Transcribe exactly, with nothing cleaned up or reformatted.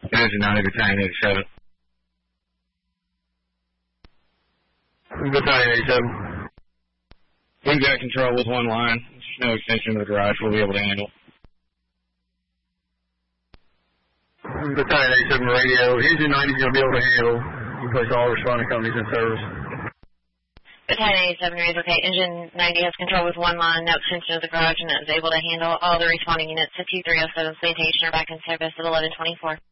Engine ninety, Battalion eighty-seven. Battalion eighty-seven. We've got control with one line. There's no extension of the garage we'll be able to handle. Battalion eighty-seven radio. Engine ninety is going to be able to handle. You place all responding companies in service. Battalion eighty-seven reads okay. Engine ninety has control with one line, no extension of the garage, and is able to handle all the responding units to two three oh seven Sanitation are back in service at eleven twenty-four.